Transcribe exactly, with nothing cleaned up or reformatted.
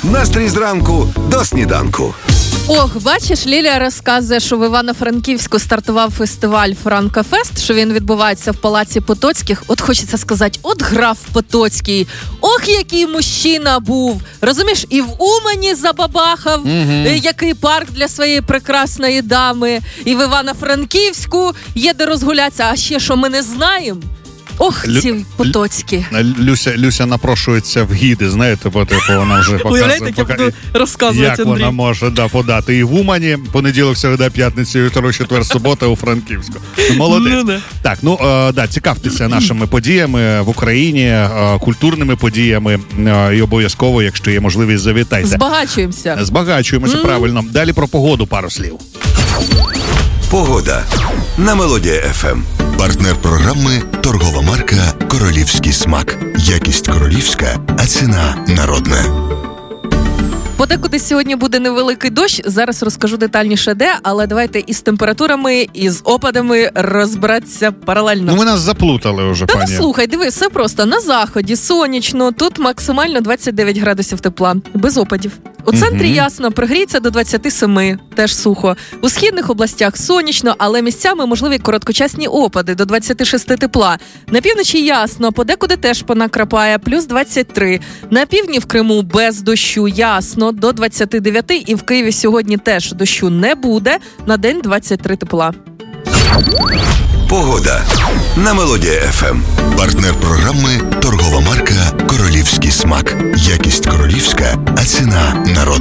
Настрій зранку до сніданку. Ох, бачиш, Лілія розказує, що в Івано-Франківську стартував фестиваль Франкофест, що він відбувається в Палаці Потоцьких. От хочеться сказати, от граф Потоцький, ох, який мужчина був. Розумієш, і в Умані забабахав, mm-hmm. який парк для своєї прекрасної дами, і в Івано-Франківську є де розгулятися, а ще що ми не знаємо. Ох, Лю... ці Потоцькі. Люся, Люся напрошується в гіди, знаєте, бо типу вона вже показує, як я буду розказувати, як вона може да, подати і в Умані, понеділок, середа, п'ятниця, вівторок, четвер, субота у Франківську. Молодець. Ну, да. Так, ну, е, да, цікавтеся нашими подіями в Україні, е, культурними подіями е, і обов'язково, якщо є можливість, завітайте. Збагачуємося. Збагачуємося, mm. правильно. Далі про погоду пару слів. Погода на Мелодія еф ем. Партнер програми – торгова марка «Королівський смак». Якість королівська, а ціна народна. Подекуди сьогодні буде невеликий дощ, зараз розкажу детальніше де, але давайте із температурами, і з опадами розбиратися паралельно. Ну ви нас заплутали вже, Та пані. ну слухай, диви, все просто. На заході сонячно, тут максимально двадцять дев'ять градусів тепла, без опадів. У центрі угу. ясно, пригріється до двадцять сім, теж сухо. У східних областях сонячно, але місцями можливі короткочасні опади, до двадцять шість тепла. На півночі ясно, подекуди теж понакрапає, плюс двадцять три. На півдні в Криму без дощу ясно, до двадцять дев'ять, і в Києві сьогодні теж дощу не буде, на день двадцять три тепла. Погода на Мелодія еф ем. Партнер програми – торгова марка «Королівський смак». Якість королівська, а ціна народна.